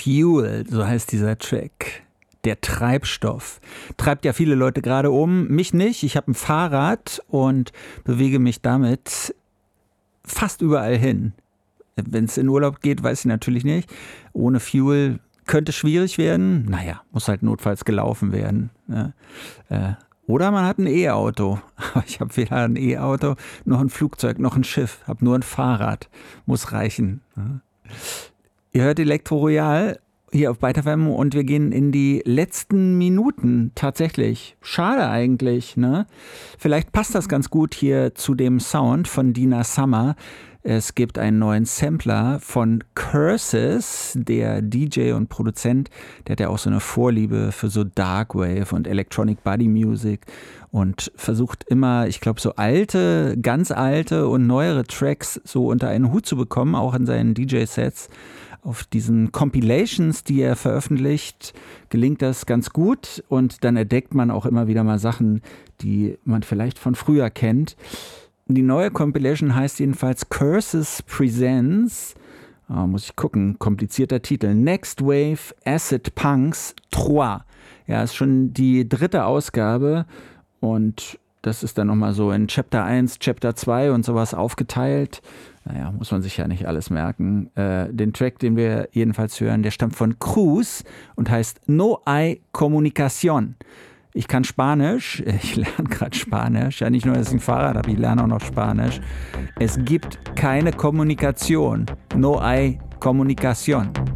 Fuel, so heißt dieser Track. Der Treibstoff. Treibt ja viele Leute gerade um. Mich nicht. Ich habe ein Fahrrad und bewege mich damit fast überall hin. Wenn es in Urlaub geht, weiß ich natürlich nicht. Ohne Fuel könnte schwierig werden. Naja, muss halt notfalls gelaufen werden. Ne? Oder man hat ein E-Auto. Aber ich habe weder ein E-Auto, noch ein Flugzeug, noch ein Schiff. Habe nur ein Fahrrad. Muss reichen. Ne? Ihr hört Elektro Royal hier auf Byte FM und wir gehen in die letzten Minuten tatsächlich. Schade eigentlich, ne? Vielleicht passt das ganz gut hier zu dem Sound von Dina Summer. Es gibt einen neuen Sampler von Curses, der DJ und Produzent, der hat ja auch so eine Vorliebe für so Darkwave und Electronic Body Music und versucht immer, ich glaube, so alte, ganz alte und neuere Tracks so unter einen Hut zu bekommen, auch in seinen DJ-Sets. Auf diesen Compilations, die er veröffentlicht, gelingt das ganz gut und dann entdeckt man auch immer wieder mal Sachen, die man vielleicht von früher kennt. Die neue Compilation heißt jedenfalls Curses Presents, muss ich gucken, komplizierter Titel, Next Wave Acid Punks 3. Ja, ist schon die 3. Ausgabe und das ist dann nochmal so in Chapter 1, Chapter 2 und sowas aufgeteilt. Naja, muss man sich ja nicht alles merken. Den Track, den wir jedenfalls hören, der stammt von Cruz und heißt No hay comunicación. Ich kann Spanisch, ich lerne gerade Spanisch. Ja, nicht nur, dass ich ein Fahrrad habe, ich lerne auch noch Spanisch. Es gibt keine Kommunikation. No hay comunicación.